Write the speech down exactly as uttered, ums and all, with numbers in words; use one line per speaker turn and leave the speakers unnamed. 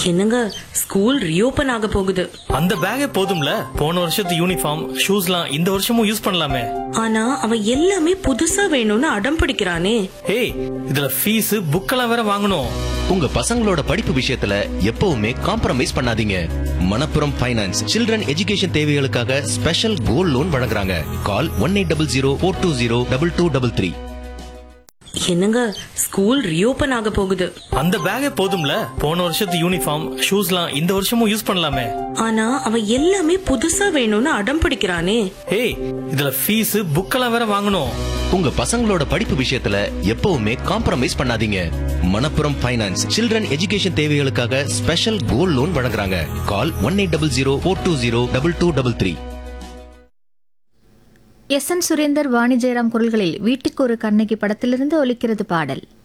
என்னங்க, school reopen ஆக போகுது.
அந்த பேக்கே போதும்ல, போன வருஷத்து யூனிஃபார்ம் ஷூஸ்லாம் இந்த வருஷமும் யூஸ் பண்ணலாமே.
ஆனா அவன் எல்லாமே புதுசா வேணும்னு அடம் பிடிக்கிறானே.
ஏய், இதுல ஃபீஸ் புக்கெல்லாம் வேற வாங்கணும்.
உங்க பசங்களோட படிப்பு விஷயத்துல எப்பவுமே காம்ப்ரமைஸ் பண்ணாதீங்க. மணப்புரம் ஃபைனான்ஸ் சில்ட்ரன் எஜுகேஷன் தேவைகளுக்காக ஸ்பெஷல் கோல்ட் லோன் வழங்குறாங்க. கால் one eight double zero four two zero double two double three.
என்னங்க, ஸ்கூல் ரீஓபன் ஆக போகுது.
அந்த பேக்கே போதும்ல, போன வருஷத்து யூனிஃபார்ம் ஷூஸ்லாம் இந்த வருஷமும் யூஸ் பண்ணலாமே.
ஆனா அவன் எல்லாமே புதுசா வேணும்னு அடம் பிடிக்கிறானே.
ஏய், இதுல ஃபீஸ் புக்கெல்லாம் வேற வாங்கணும்.
உங்க பசங்களோட படிப்பு விஷயத்துல எப்பவுமே காம்ப்ரமைஸ் பண்ணாதீங்க. மணப்புரம் ஃபைனான்ஸ் சில்ட்ரன் எஜுகேஷன் தேவைகளுக்காக ஸ்பெஷல் கோல்ட் லோன் வழங்குறாங்க. கால் one eight double zero four two zero double two double three.
S N Surender, Vani Jayaram குரல்களில் வீட்டுக்கு ஒரு கண்ணகி படத்திலிருந்து ஒலிக்கிறது பாடல்.